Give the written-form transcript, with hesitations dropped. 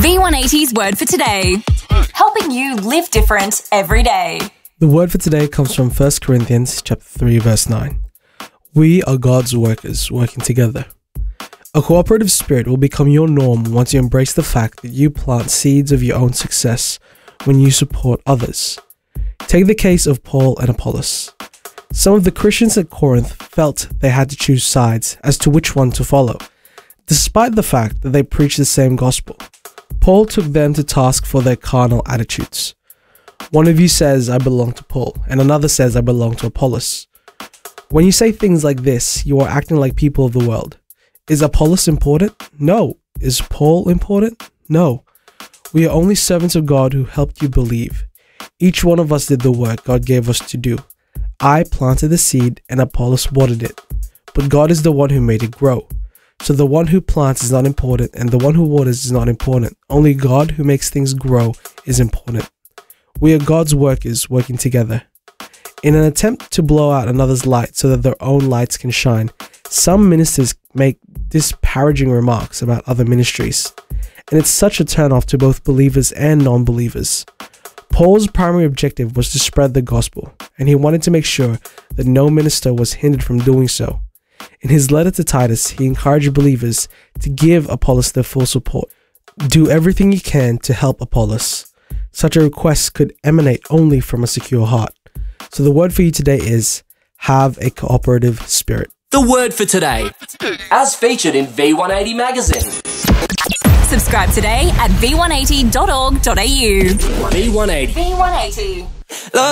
V180's word for today. Helping you live different every day. The word for today comes from 1 Corinthians chapter 3, verse 9. We are God's workers working together. A cooperative spirit will become your norm once you embrace the fact that you plant seeds of your own success when you support others. Take the case of Paul and Apollos. Some of the Christians at Corinth felt they had to choose sides as to which one to follow, despite the fact that they preached the same gospel. Paul took them to task for their carnal attitudes. One of you says, I belong to Paul, and another says, I belong to Apollos. When you say things like this, you are acting like people of the world. Is Apollos important? No. Is Paul important? No. We are only servants of God who helped you believe. Each one of us did the work God gave us to do. I planted the seed and Apollos watered it, but God is the one who made it grow. So the one who plants is not important and the one who waters is not important. Only God who makes things grow is important. We are God's workers working together. In an attempt to blow out another's light so that their own lights can shine, some ministers make disparaging remarks about other ministries, and it's such a turn-off to both believers and non-believers. Paul's primary objective was to spread the gospel, and he wanted to make sure that no minister was hindered from doing so. In his letter to Titus, he encouraged believers to give Apollos their full support. Do everything you can to help Apollos. Such a request could emanate only from a secure heart. So the word for you today is, have a cooperative spirit. The word for today, as featured in V180 magazine. Subscribe today at v180.org.au. V180. V180.